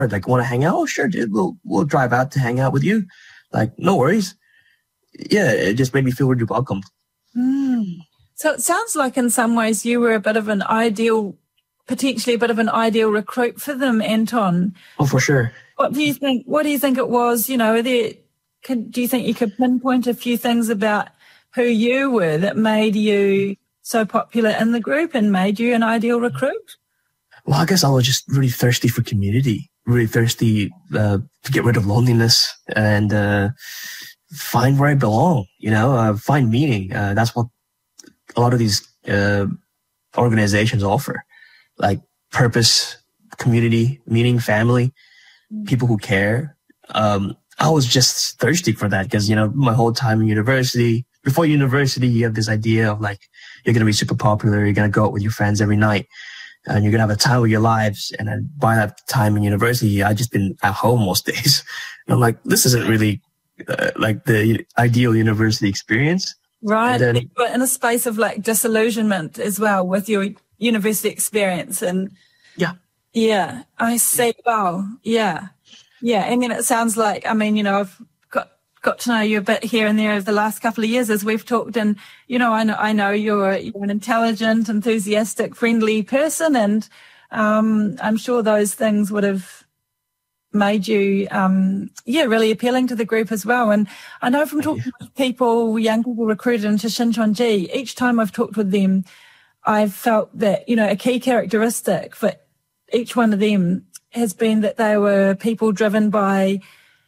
Like, want to hang out? Oh, sure, dude. We'll drive out to hang out with you. Like, no worries. Yeah, it just made me feel really welcomed. So it sounds like in some ways you were potentially a bit of an ideal recruit for them, Anton. Oh, for sure. What do you think it was? You know, do you think you could pinpoint a few things about who you were that made you so popular in the group and made you an ideal recruit? Well, I guess I was just really thirsty for community, really thirsty to get rid of loneliness and find where I belong, find meaning. That's what a lot of these organizations offer, like purpose, community, meaning, family, people who care. I was just thirsty for that because, my whole time in university, before university, you have this idea of like, you're going to be super popular. You're going to go out with your friends every night and you're going to have a time of your lives. And then by that time in university, I just been at home most days. And I'm like, this isn't really like the ideal university experience. Right. Then, but in a space of like disillusionment as well with your university experience. And yeah, I see. Wow. Yeah. Yeah. I mean, it sounds like, I've got to know you a bit here and there over the last couple of years as we've talked. And, I know you're an intelligent, enthusiastic, friendly person. And I'm sure those things would have made you, really appealing to the group as well. And I know from talking with people, young people recruited into Shincheonji, each time I've talked with them, I've felt that, a key characteristic for each one of them has been that they were people driven by,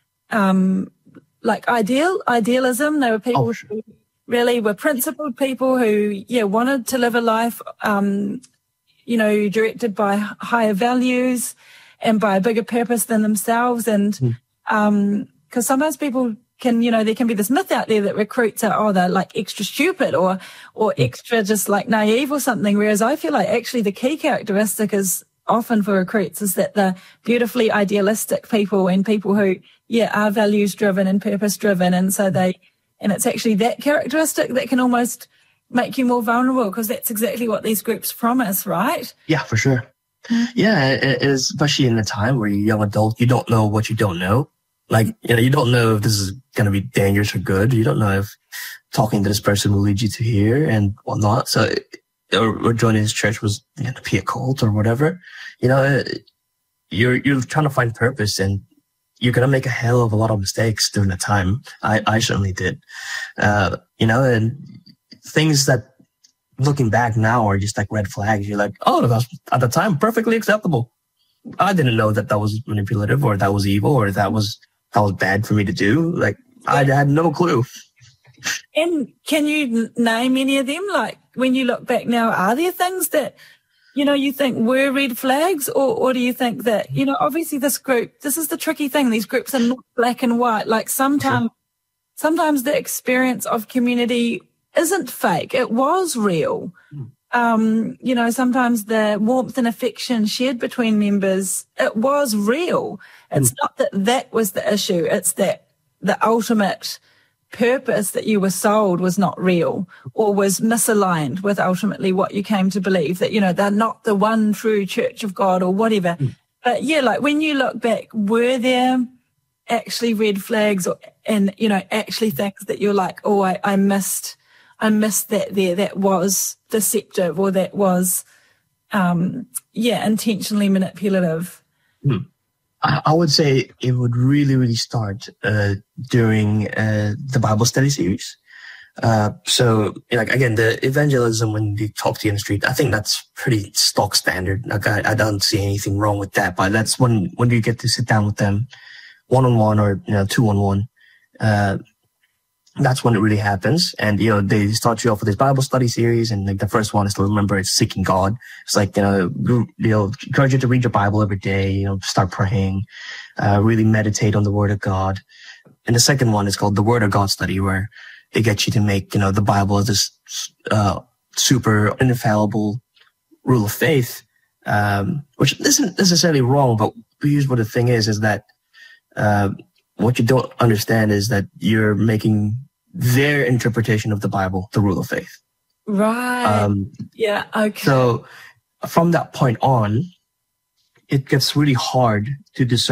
idealism. They were people who really were principled people who, wanted to live a life, directed by higher values and by a bigger purpose than themselves. And, cause sometimes people can, there can be this myth out there that recruits are, they're like extra stupid or extra just like naive or something. Whereas I feel like actually the key characteristic is often for recruits is that they're beautifully idealistic people and people who, are values driven and purpose driven. And so and it's actually that characteristic that can almost make you more vulnerable because that's exactly what these groups promise, right? Yeah, for sure. Yeah, it is, especially in a time where you're a young adult, you don't know what you don't know. Like, you don't know if this is going to be dangerous or good. You don't know if talking to this person will lead you to here and whatnot. So, or joining this church was to be a cult or whatever. You're trying to find purpose and you're going to make a hell of a lot of mistakes during the time. I certainly did. And things that looking back now are just like red flags. You're like, oh, that was at the time perfectly acceptable. I didn't know that was manipulative or that was evil or that was bad for me to do. Like I had no clue. And can you name any of them? Like when you look back now, are there things that, you think were red flags or do you think that, obviously this is the tricky thing. These groups are not black and white. Like sometimes the experience of community isn't fake. It was real. Sometimes the warmth and affection shared between members, it was real. It's not that was the issue. It's that the ultimate purpose that you were sold was not real or was misaligned with ultimately what you came to believe that, they're not the one true church of God or whatever. But like when you look back, were there actually red flags and actually things that you're like, oh, I missed that there. That was deceptive or that was, intentionally manipulative. I would say it would really, really start during the Bible study series. So, again, the evangelism when you talk to you in the street, I think that's pretty stock standard. Like, I don't see anything wrong with that. But that's when you get to sit down with them one-on-one or, two-on-one. That's when it really happens. And, they start you off with this Bible study series. And like the first one is to remember it's seeking God. It's like, encourage you to read your Bible every day, start praying, really meditate on the Word of God. And the second one is called the Word of God study, where they get you to make, the Bible as this, super infallible rule of faith, which isn't necessarily wrong, but here's what the thing is that, what you don't understand is that you're making their interpretation of the Bible the rule of faith. Right. Okay. So from that point on, it gets really hard to discern